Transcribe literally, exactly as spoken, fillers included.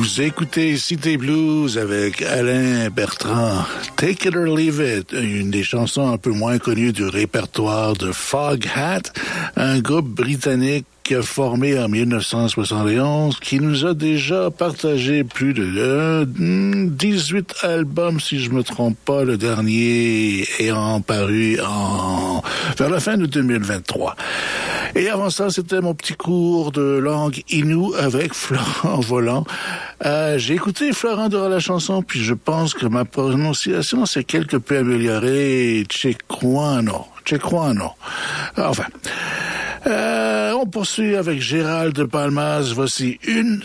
Vous écoutez Cité Blues avec Alain Bertrand. Take It or Leave It, une des chansons un peu moins connues du répertoire de Foghat, un groupe britannique formé en dix-neuf cent soixante et onze, qui nous a déjà partagé plus de euh, dix-huit albums, si je me trompe pas, le dernier ayant paru en vers la fin de deux mille vingt-trois. Et avant ça, c'était mon petit cours de langue inou avec Florent Volant. Euh, j'ai écouté Florent durant la chanson, puis je pense que ma prononciation s'est quelque peu améliorée. Cequano. Cequano. Enfin. Euh, on poursuit avec Gérald de Palmas. Voici une